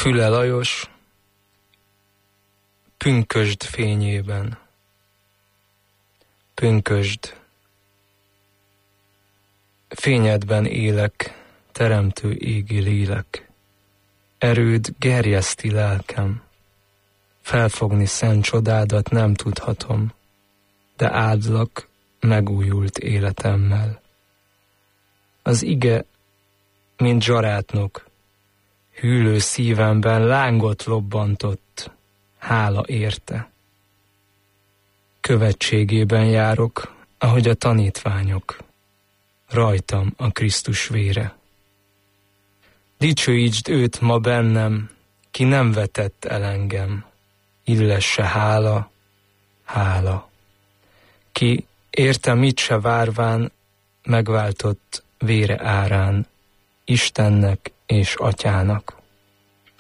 Füle Lajos, pünkösd fényében. Pünkösd, fényedben élek, teremtő égi lélek. Erőd gerjeszti lelkem, felfogni szent csodádat nem tudhatom, de áldlak megújult életemmel. Az ige, mint zsarátnok, hűlő szívemben lángot lobbantott, hála érte. Követségében járok, ahogy a tanítványok, rajtam a Krisztus vére. Dicsőítsd őt ma bennem, ki nem vetett el engem, illesse hála, hála. Ki értem itt se várván, megváltott vére árán, Istennek és Atyának.